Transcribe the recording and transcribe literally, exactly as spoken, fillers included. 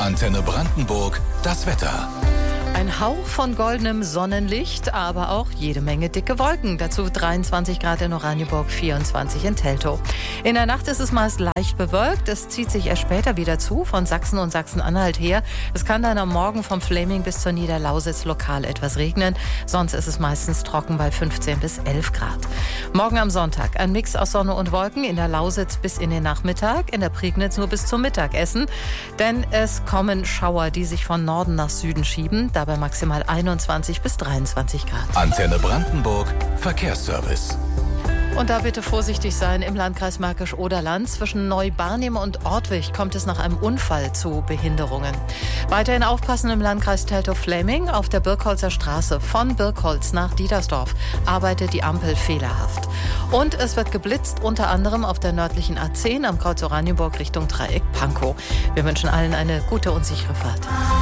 Antenne Brandenburg, das Wetter. Ein Hauch von goldenem Sonnenlicht, aber auch jede Menge dicke Wolken. Dazu dreiundzwanzig Grad in Oranienburg, vierundzwanzig in Teltow. In der Nacht ist es meist leicht bewölkt. Es zieht sich erst später wieder zu, von Sachsen und Sachsen-Anhalt her. Es kann dann am Morgen vom Fläming bis zur Niederlausitz lokal etwas regnen. Sonst ist es meistens trocken bei fünfzehn bis elf Grad. Morgen am Sonntag ein Mix aus Sonne und Wolken. In der Lausitz bis in den Nachmittag, in der Prignitz nur bis zum Mittagessen. Denn es kommen Schauer, die sich von Norden nach Süden schieben. Dabei maximal einundzwanzig bis dreiundzwanzig Grad. Antenne Brandenburg, Verkehrsservice. Und da bitte vorsichtig sein im Landkreis Märkisch-Oderland. Zwischen Neubarnim und Ortwig kommt es nach einem Unfall zu Behinderungen. Weiterhin aufpassen im Landkreis Teltow-Fläming. Auf der Birkholzer Straße von Birkholz nach Diedersdorf arbeitet die Ampel fehlerhaft. Und es wird geblitzt, unter anderem auf der nördlichen A zehn am Kreuz Oranienburg Richtung Dreieck Pankow. Wir wünschen allen eine gute und sichere Fahrt.